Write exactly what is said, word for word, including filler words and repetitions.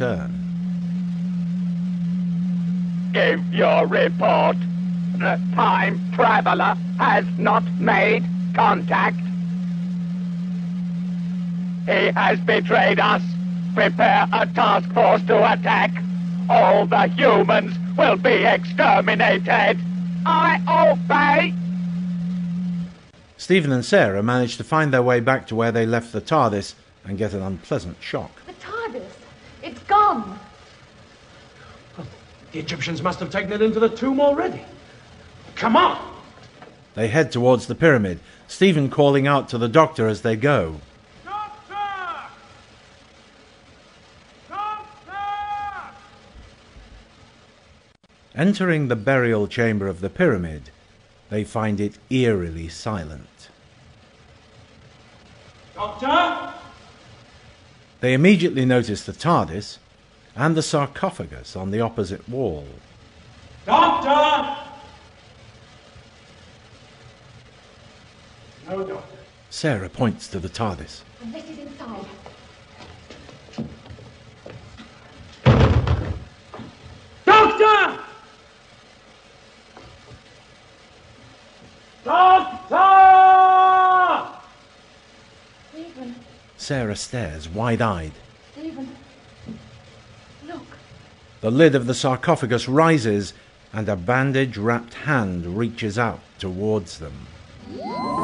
turn. Give your report. The time traveler has not made contact. He has betrayed us. Prepare a task force to attack. All the humans will be exterminated. I obey. Stephen and Sarah manage to find their way back to where they left the TARDIS and get an unpleasant shock. The TARDIS! It's gone! The Egyptians must have taken it into the tomb already. Come on! They head towards the pyramid, Stephen calling out to the Doctor as they go. Doctor! Doctor! Entering the burial chamber of the pyramid, they find it eerily silent. Doctor! They immediately notice the TARDIS and the sarcophagus on the opposite wall. Doctor! No, Doctor. Sarah points to the TARDIS. And this is inside. Doctor! Doctor! Stephen, Sarah stares wide-eyed. Stephen, look. The lid of the sarcophagus rises and a bandage-wrapped hand reaches out towards them.